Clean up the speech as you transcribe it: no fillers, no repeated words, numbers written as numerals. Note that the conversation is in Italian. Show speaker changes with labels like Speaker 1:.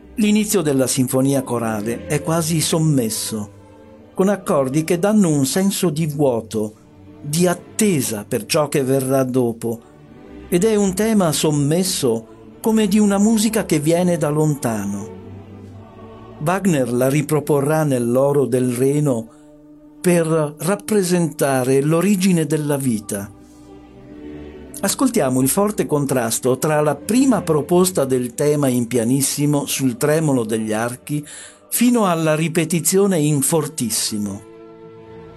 Speaker 1: L'inizio della sinfonia corale è quasi sommesso, con accordi che danno un senso di vuoto, di attesa per ciò che verrà dopo, ed è un tema sommesso come di una musica che viene da lontano. Wagner la riproporrà nell'Oro del Reno per rappresentare l'origine della vita. Ascoltiamo il forte contrasto tra la prima proposta del tema in pianissimo sul tremolo degli archi fino alla ripetizione in fortissimo.